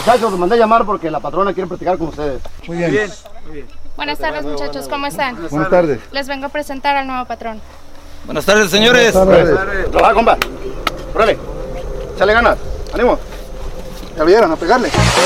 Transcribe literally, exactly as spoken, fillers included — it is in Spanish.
muchachos, los mandé a llamar porque la patrona quiere platicar con ustedes. Muy bien. bien. Muy bien. Buenas tardes, muchachos, ¿cómo están? Buenas, Buenas tardes. Les vengo a presentar al nuevo patrón. Buenas tardes, señores. Buenas tardes. Trabaja, compa. Órale. Échale ganas. Ánimo. Ya vieron, a pegarle.